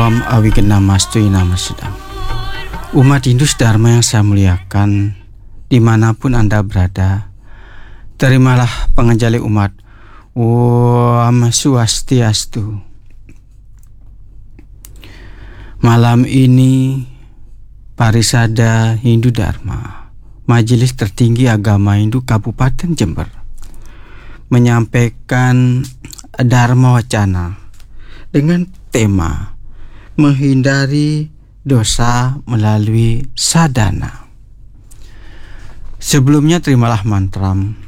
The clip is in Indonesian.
Om Awigena Mastui Nama Sedang. Umat Hindu Dharma yang saya muliakan, dimanapun Anda berada, terimalah pengenjali umat. Om Swastiastu. Malam ini Parisada Hindu Dharma, Majelis Tertinggi Agama Hindu Kabupaten Jember, menyampaikan Dharma Wacana dengan tema menghindari dosa melalui sadhana. Sebelumnya terimalah mantra.